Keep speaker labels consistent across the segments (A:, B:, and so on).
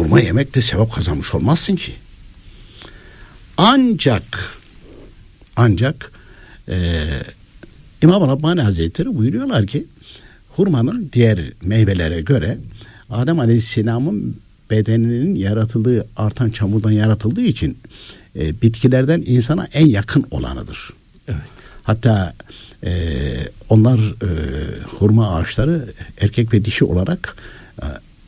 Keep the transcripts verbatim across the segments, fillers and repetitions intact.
A: hurma yemekle sevap kazanmış olmazsın ki. Ancak ancak e, İmam Rabbani Hazretleri buyuruyorlar ki hurmanın diğer meyvelere göre Adem Aleyhisselam'ın bedeninin yaratıldığı, artan çamurdan yaratıldığı için e, bitkilerden insana en yakın olanıdır.
B: Evet.
A: Hatta e, onlar e, hurma ağaçları erkek ve dişi olarak e,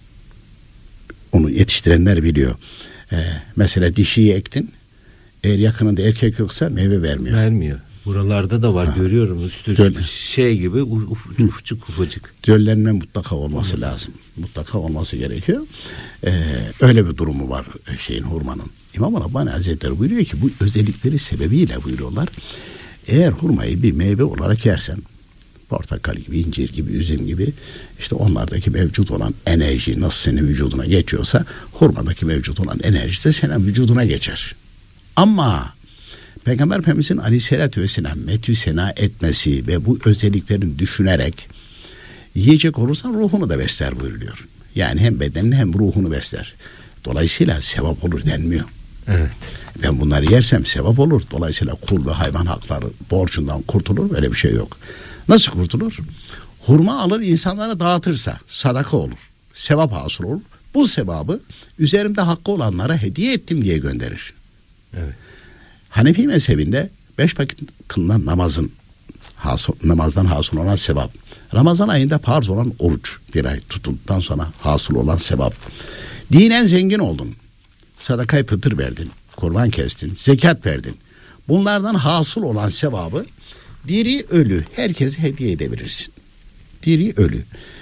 A: onu yetiştirenler biliyor. E, mesela dişiyi ektin, eğer yakınında erkek yoksa meyve vermiyor.
B: Vermiyor. Buralarda da var, ha. Görüyorum. Üstü Göl. şey gibi uf, ufacık ufacık.
A: Döllenme mutlaka olması lazım. Mutlaka olması gerekiyor. Ee, öyle bir durumu var şeyin, hurmanın. İmam Rabbani Hazretleri buyuruyor ki bu özellikleri sebebiyle buyuruyorlar. Eğer hurmayı bir meyve olarak yersen, portakal gibi, incir gibi, üzüm gibi, işte onlardaki mevcut olan enerji nasıl senin vücuduna geçiyorsa hurmadaki mevcut olan enerji de senin vücuduna geçer. Ama Peygamber Efendimizin Aleyhisselatü Vesselam metü sena etmesi ve bu özelliklerini düşünerek yiyecek olursan ruhunu da besler buyuruyor. Yani hem bedenini hem ruhunu besler. Dolayısıyla sevap olur denmiyor.
B: Evet.
A: Ben bunları yersem sevap olur. Dolayısıyla kul ve hayvan hakları borcundan kurtulur. Böyle bir şey yok. Nasıl kurtulur? Hurma alır insanlara dağıtırsa sadaka olur. Sevap hasıl olur. Bu sevabı üzerimde hakkı olanlara hediye ettim diye gönderir.
B: Evet.
A: Hanefi mezhebinde beş vakit kılınan namazın hasıl, namazdan hasıl olan sevap. Ramazan ayında farz olan oruç bir ay tutulduktan sonra hasıl olan sevap. Dinen zengin oldun. Sadakayı fıtır verdin. Kurban kestin. Zekat verdin. Bunlardan hasıl olan sevabı diri ölü herkese hediye edebilirsin. Diri ölü.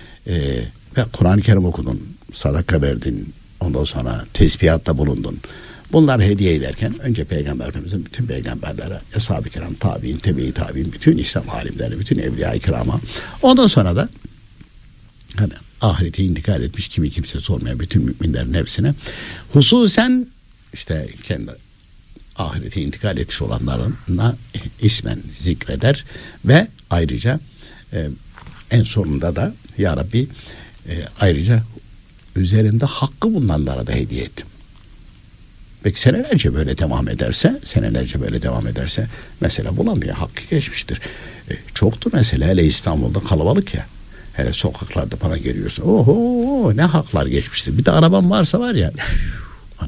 A: Ee, ve Kur'an-ı Kerim okudun. Sadaka verdin. Ondan sonra tesbihatta bulundun. Bunları hediye ederken önce Peygamber Efendimiz'in bütün peygamberlere, Eshab-ı Kiram, tabi'in, tebe-i tabi'in, bütün İslam alimleri, bütün evliya-i kirama, ondan sonra da hani ahirete intikal etmiş kimi kimsesi olmayan bütün müminlerin hepsine, hususen işte kendi ahirete intikal etmiş olanlarına ismen zikreder ve ayrıca e, en sonunda da Ya Rabbi e, ayrıca üzerinde hakkı bulunanlara da hediye ettim. Peki senelerce böyle devam ederse, senelerce böyle devam ederse mesela bulamıyor, hakkı geçmiştir. E, çoktur mesela, hele İstanbul'da kalabalık ya. Hele sokaklarda bana geliyorsun. Oho, ne haklar geçmiştir. Bir de araban varsa var ya. Ana.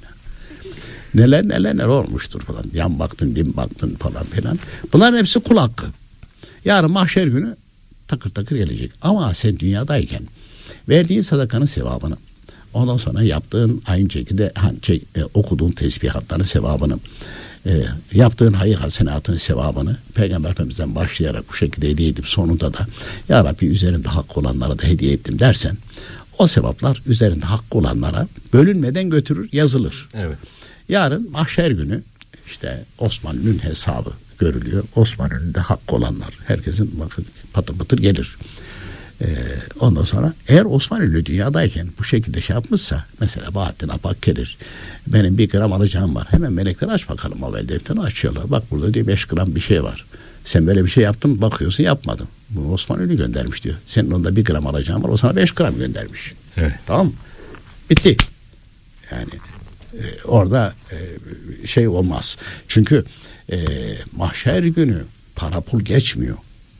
A: Neler neler neler olmuştur falan. Yan baktın, dim baktın falan filan. Bunların hepsi kul hakkı. Yarın mahşer günü takır takır gelecek. Ama sen dünyadayken verdiğin sadakanın sevabını, ondan sonra yaptığın aynı şekilde şey, e, okuduğun tesbihatların sevabını, e, yaptığın hayır hasenatın sevabını Peygamber Efendimiz'den başlayarak bu şekilde hediye edip sonunda da Ya Rabbi üzerinde hakkı olanlara da hediye ettim dersen, o sevaplar üzerinde hakkı olanlara bölünmeden götürür, yazılır.
B: Evet.
A: Yarın mahşer günü işte Osmanlı'nın hesabı görülüyor. Osmanlı'nın de hakkı olanlar, herkesin bakın patır patır gelir. Ee, ondan sonra eğer Osmanlı dünyadayken bu şekilde şey yapmışsa, mesela Bahattin Apak gelir, benim bir gram alacağım var, hemen melekler aç bakalım, haber defterini açıyorlar, bak burada diye beş gram bir şey var, sen böyle bir şey yaptın mı, bakıyorsun yapmadım, bunu Osmanlı göndermiş diyor, senin onda bir gram alacağım var, o sana beş gram göndermiş.
B: Evet.
A: Tamam, bitti yani e, orada e, şey olmaz çünkü e, mahşer günü para pul geçmiyor,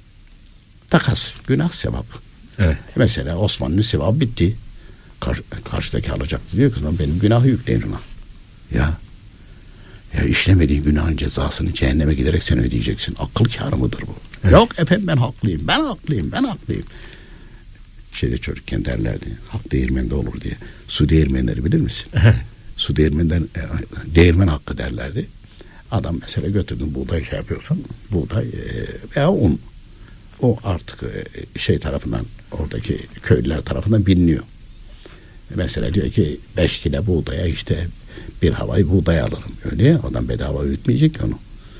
A: takas, günah, sevap.
B: Evet.
A: Mesela Osmanlı'nın sevabı bitti. Kar, karşıdaki alacaktı, diyor ki benim günahı yükleyin ona. Ya ya işlemediğin günahın cezasını cehenneme giderek sen ödeyeceksin. Akıl kârı mıdır bu? Evet. Yok efendim, ben haklıyım, ben haklıyım, ben haklıyım. Şeyde çocukken derlerdi, hak değirmende olur diye. Su değirmenleri bilir misin? Su değirmenden e, değirmen hakkı derlerdi. Adam mesela götürdün buğday şey yapıyorsun, buğday e, veya un. O artık şey tarafından, oradaki köylüler tarafından biliniyor. Mesela diyor ki beş kilo buğdaya işte bir havayı buğday alırım. Öyle ya, adam bedava üretmeyecek onu.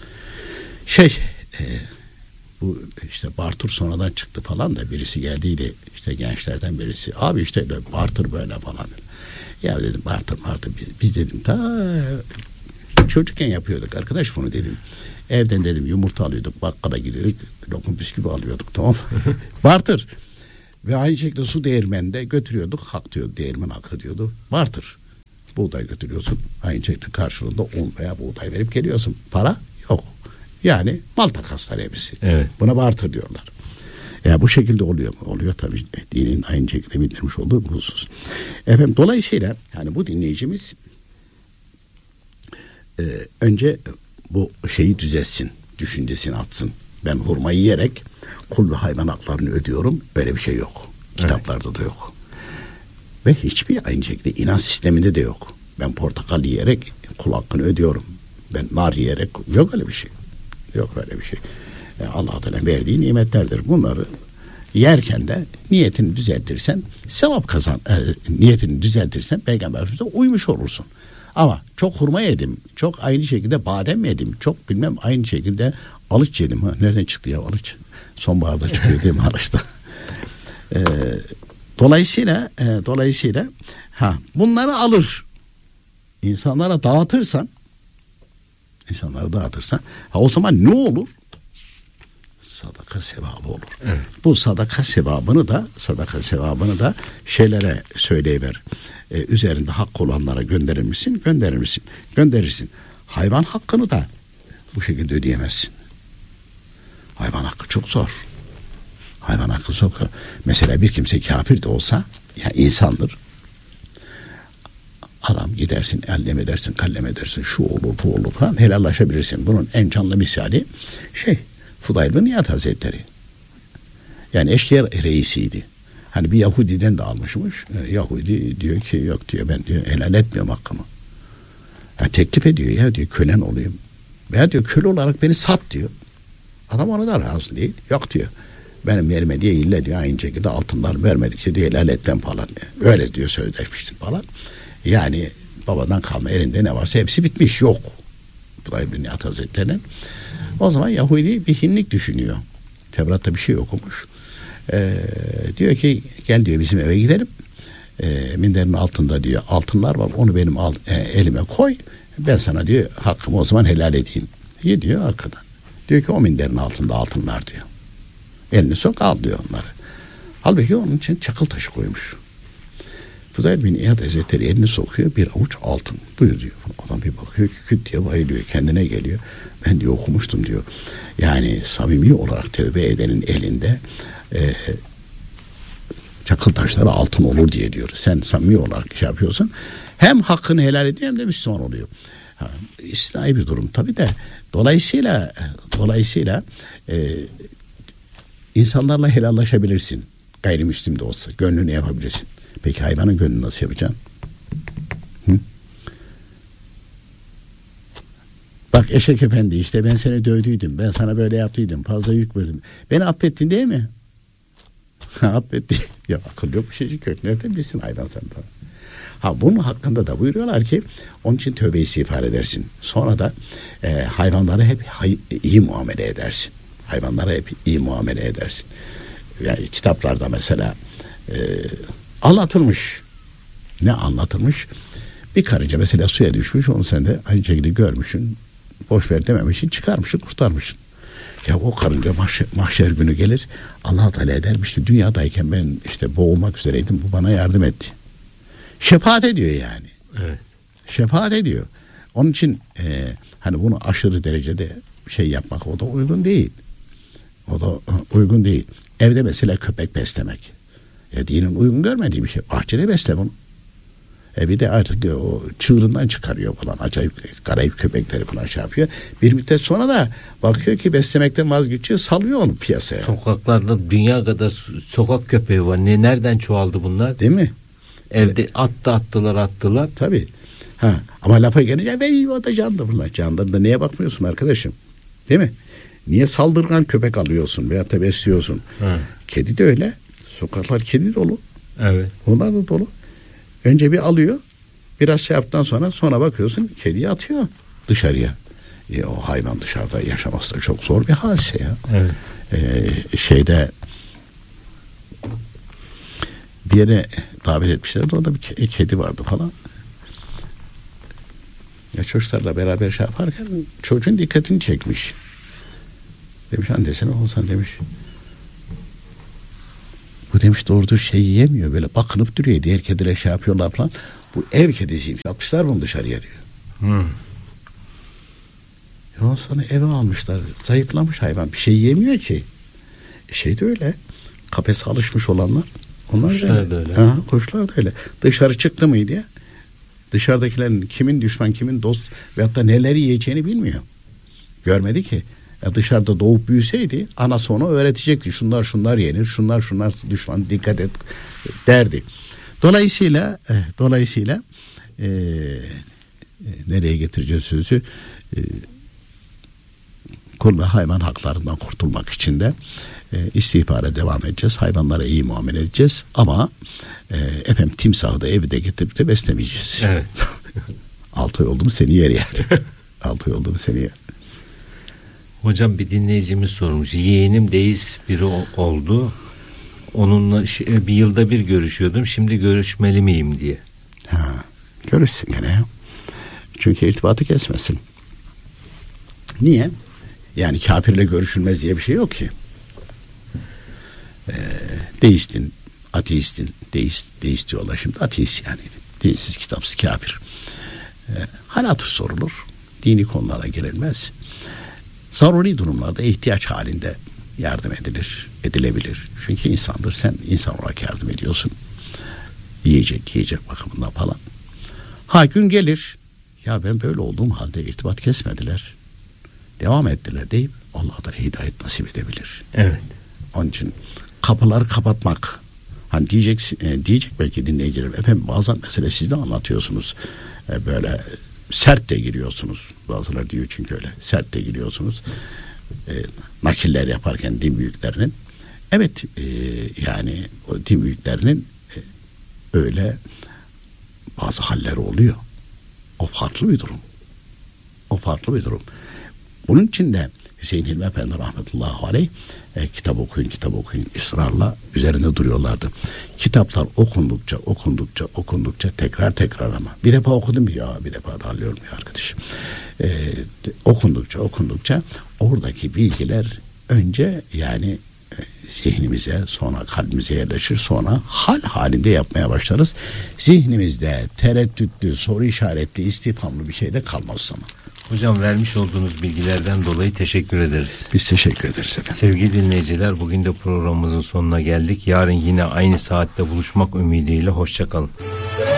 A: Şey e, bu işte bartır sonradan çıktı falan da birisi geldiydi işte gençlerden birisi. Abi işte bartır böyle falan. Ya dedim bartır bartır biz, biz dedim ta çocukken yapıyorduk arkadaş bunu dedim. Evden dedim yumurta alıyorduk, bakkala gidiyorduk, lokum bisküvi alıyorduk, tamam. Bartır. Ve aynı şekilde su değirmeninde götürüyorduk, hak diyordu, değirmen hakkı diyordu. Bartır. buğday götürüyorsun. Aynı şekilde karşılığında un veya buğday verip geliyorsun. Para yok. Yani mal takas talebisi.
B: Evet.
A: Buna barter diyorlar. Ya bu şekilde oluyor mu? Oluyor tabii. Dinin aynı şekilde bildirmiş olduğu bir husus. Efendim dolayısıyla yani bu dinleyicimiz e, önce bu şeyi düzeltsin. Düşüncesini atsın. Ben hurmayı yiyerek kul ve hayvan haklarını ödüyorum. Böyle bir şey yok. Kitaplarda evet. da yok. Ve hiçbir aynı şekilde inanç sisteminde de yok. Ben portakal yiyerek kul hakkını ödüyorum. Ben nar yiyerek yok öyle bir şey. Yok öyle bir şey. Yani Allah Teala verdiği nimetlerdir. Bunları yerken de niyetini düzeltirsen sevap kazan. E, niyetini düzeltirsen Peygamber Efendimiz'e uymuş olursun. Ama çok hurma yedim. Çok aynı şekilde badem yedim. Çok bilmem aynı şekilde alıç yedim. Ha, nereden çıktı ya alıç? Sonbaharda çıkıyor değil mi alıçta? e, dolayısıyla e, dolayısıyla ha bunları alır. İnsanlara dağıtırsan insanlara dağıtırsan ha, o zaman ne olur? Sadaka sevabı olur. Evet. Bu sadaka sevabını da sadaka sevabını da şeylere söyleyiver. Ee, üzerinde hak olanlara gönderir misin? Gönderir misin? Gönderirsin. Hayvan hakkını da bu şekilde ödeyemezsin. Hayvan hakkı çok zor. Hayvan hakkı çok zor. Mesela bir kimse kafir de olsa ya insandır. Adam gidersin, ellem edersin, kallem edersin, şu olur, bu olur falan helallaşabilirsin. Bunun en canlı misali şey Fudayl bin İyad Hazretleri. Yani eşkıya reisiydi. Hani bir Yahudiden de almışmış. E, Yahudi diyor ki yok diyor ben diyor helal etmiyorum hakkımı. Ya teklif ediyor ya diyor kölen olayım. Veya diyor köle olarak beni sat diyor. Adam ona da razı değil. Yok diyor. Benim vermediği ille diyor aynı şekilde altınlar vermedikçe diyor helal etmem falan diyor. Öyle diyor sözleşmişsin falan. Yani babadan kalma elinde ne varsa hepsi bitmiş yok. Fudayl bin İyad Hazretleri'nin. O zaman Yahudi bir hinlik düşünüyor. Tevrat'ta bir şey okumuş. Ee, diyor ki gel diyor bizim eve gidelim. Ee, minderin altında diyor altınlar var. Onu benim al, e, elime koy. Ben sana diyor hakkımı o zaman helal edeyim. İyi diyor arkadan. Diyor ki o minderin altında altınlar diyor. Elini sok al diyor onları. Halbuki onun için çakıl taşı koymuş. Fudayl bin İyad Hazretleri elini sokuyor bir avuç altın. Buyur diyor. Adam bir bakıyor ki küt diye bayılıyor. Kendine geliyor. Ben diyor okumuştum diyor. Yani samimi olarak tövbe edenin elinde e, çakıl taşları altın olur diye diyor. Sen samimi olarak şey yapıyorsun. Hem hakkını helal ediyor hem de Müslüman oluyor. Ha, istisnai bir durum tabii de. Dolayısıyla dolayısıyla e, insanlarla helallaşabilirsin. Gayrimüslim de olsa. Gönlünü yapabilirsin. Peki hayvanın gönlünü nasıl yapacaksın? Hı? Bak eşek efendi işte ben seni dövdüydüm. Ben sana böyle yaptıydım. Fazla yük verdim. Beni affettin değil mi? Affetti. Ya akıl yok bir şeycik yok. Nereden bilsin hayvan senden? Ha bunun hakkında da buyuruyorlar ki onun için tövbe istiğfar edersin. Sonra da e, hayvanlara hep hay, iyi muamele edersin. Hayvanlara hep iyi muamele edersin. Yani kitaplarda mesela e, anlatılmış. Ne anlatılmış? Bir karınca mesela suya düşmüş. Onu sen de aynı şekilde görmüşsün. Boş ver dememişsin. Çıkarmışsın, kurtarmışsın. Ya o karınca mahşer, mahşer günü gelir. Allah Teala edermişti. Dünyadayken ben işte boğulmak üzereydim. Bu bana yardım etti. Şefaat ediyor yani.
B: Evet.
A: Şefaat ediyor. Onun için e, hani bunu aşırı derecede şey yapmak o da uygun değil. O da uygun değil. Evde mesela köpek beslemek. Ya dinin uygun görmediği bir şey. Bahçede besle bunu. E bir de artık o çığırından çıkarıyor falan. Acayip garayip köpekleri falan şey yapıyor. Bir müddet sonra da bakıyor ki beslemekten vazgeçiyor. Salıyor onu piyasaya.
B: Sokaklarda dünya kadar sokak köpeği var. Ne, nereden çoğaldı bunlar?
A: Değil mi?
B: Evde attı attılar attılar.
A: Tabii. Ha, ama lafa gelince ben o da candır bunlar. Candır da neye bakmıyorsun arkadaşım? Değil mi? Niye saldırgan köpek alıyorsun veya da besliyorsun? Ha. Kedi de öyle. Sokaklar kedi dolu.
B: Evet.
A: Onlar da dolu. Önce bir alıyor. Biraz şey yaptıktan sonra sonra bakıyorsun kediyi atıyor dışarıya. E, o hayvan dışarıda yaşaması da çok zor bir hadise ya.
B: Evet.
A: E, şeyde bir yere davet etmişlerdi. Orada bir kedi vardı falan. Ya çocuklarla beraber şey yaparken çocuğun dikkatini çekmiş. Demiş annesine olsan demiş. Bu demiş doğru şey yiyemiyor. Böyle bakınıp duruyor. Diğer kediler şey yapıyorlar falan. Bu ev kedisiymiş. Atmışlar bunu dışarıya diyor.
B: Hmm.
A: Ondan sonra eve almışlar. Zayıflamış hayvan. Bir şey yemiyor ki. Şey de öyle. Kafese alışmış olanlar. Onlar
B: kuşlar da öyle.
A: Ha, kuşlar da öyle. Dışarı çıktı mıydı ya? Dışarıdakilerin kimin düşman kimin dost veyahut da neler yiyeceğini bilmiyor. Görmedi ki. Ya dışarıda doğup büyüseydi anası ona öğretecekti. Şunlar şunlar yenir, şunlar şunlar düşman, dikkat et derdi. Dolayısıyla e, dolayısıyla e, e, nereye getireceğiz sözü? E, kul ve hayvan haklarından kurtulmak için de e, istihbara devam edeceğiz. Hayvanlara iyi muamele edeceğiz. Ama e, efendim timsahı da evde getirip de beslemeyeceğiz. Evet. Altı ay oldu mu seni yer yani. Altı ay oldu mu seni yer.
B: Hocam bir dinleyicimiz sormuş. Yeğenim deist biri oldu. Onunla bir yılda bir görüşüyordum. Şimdi görüşmeli miyim diye.
A: Ha, görüşsün gene ya. Çünkü irtibatı kesmesin. Niye? Yani kafirle görüşülmez diye bir şey yok ki. Ee, deistin, ateistin, deist, deist diyorlar şimdi, ateist yani. Dinsiz, kitapsız kafir. Ee, hal hatır sorulur. Dini konulara girilmez. Zaruri durumlarda ihtiyaç halinde yardım edilir, edilebilir. Çünkü insandır, sen insan olarak yardım ediyorsun. Yiyecek, yiyecek bakımından falan. Ha gün gelir, ya ben böyle olduğum halde irtibat kesmediler. Devam ettiler deyip Allah da hidayet nasip edebilir.
B: Evet.
A: Onun için kapıları kapatmak. Hani diyecek, e, diyecek belki dinleyicilerim. Efendim bazen mesela siz de anlatıyorsunuz. E, böyle sert de giriyorsunuz. Bazıları diyor çünkü öyle. Sert de giriyorsunuz. E, nakiller yaparken din büyüklerinin. Evet e, yani o din büyüklerinin e, öyle bazı halleri oluyor. O farklı bir durum. O farklı bir durum. Bunun için de Hüseyin Hilmi Efendi rahmetullahi aleyh e, kitap okuyun, kitap okuyun ısrarla üzerinde duruyorlardı. Kitaplar okundukça, okundukça, okundukça tekrar tekrar ama. Bir defa okudum ya, bir defa da alıyorum ya arkadaşım. E, okundukça, okundukça oradaki bilgiler önce yani e, zihnimize, sonra kalbimize yerleşir, sonra hal halinde yapmaya başlarız. Zihnimizde tereddütlü, soru işaretli, istifhamlı bir şey de kalmaz o zaman.
B: Hocam vermiş olduğunuz bilgilerden dolayı teşekkür ederiz.
A: Biz teşekkür ederiz efendim.
B: Sevgili dinleyiciler, bugün de programımızın sonuna geldik. Yarın yine aynı saatte buluşmak ümidiyle hoşça kalın.